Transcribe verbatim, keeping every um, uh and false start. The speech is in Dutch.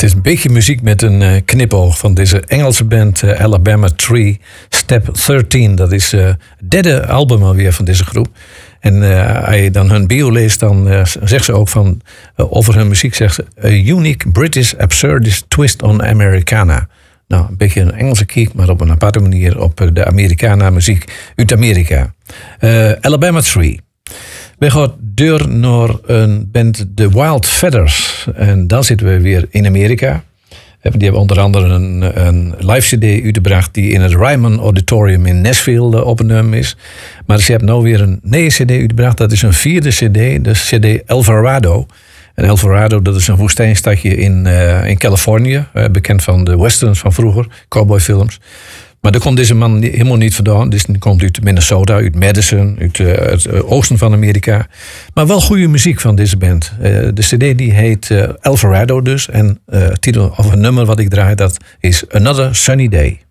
Het is een beetje muziek met een uh, knipoog van deze Engelse band uh, Alabama Tree, Step dertien. Dat is uh, het derde album alweer van deze groep. En uh, als je dan hun bio leest, dan uh, zegt ze ook van uh, over hun muziek, zegt ze a unique British absurdist twist on Americana. Nou, een beetje een Engelse kiek, maar op een aparte manier op de Americana muziek uit Amerika. Uh, Alabama Tree. We gaan door naar een band, The Wild Feathers. En dan zitten we weer in Amerika. Die hebben onder andere een, een live cd uitgebracht die in het Ryman Auditorium in Nashville opgenomen is. Maar ze hebben nou weer een nieuwe cd uitgebracht. Dat is een vierde cd, de cd Alvarado. En Alvarado, dat is een woestijnstadje in, uh, in Californië. Uh, bekend van de westerns van vroeger, cowboyfilms. Maar daar komt deze man helemaal niet vandaan. Dus die komt uit Minnesota, uit Madison, uit uh, het uh, oosten van Amerika. Maar wel goede muziek van deze band. Uh, de cd die heet uh, Alvarado dus. En uh, titel of een nummer wat ik draai, dat is Another Sunny Day.